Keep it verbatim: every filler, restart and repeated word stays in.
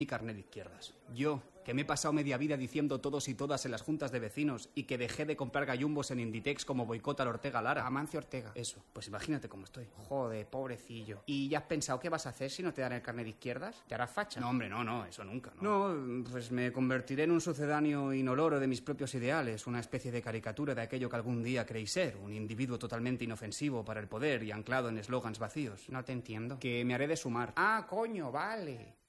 y carné de izquierdas. Yo, que me he pasado media vida diciendo todos y todas en las juntas de vecinos y que dejé de comprar gallumbos en Inditex como boicota al Ortega Lara. Amancio Ortega. Eso, pues imagínate cómo estoy. Joder, pobrecillo. ¿Y ya has pensado qué vas a hacer si no te dan el carnet de izquierdas? ¿Te harás facha? No, hombre, no, no, eso nunca, ¿no? No, pues me convertiré en un sucedáneo inoloro de mis propios ideales, una especie de caricatura de aquello que algún día creí ser, un individuo totalmente inofensivo para el poder y anclado en eslogans vacíos. No te entiendo. Que me haré de sumar. Ah, coño, vale.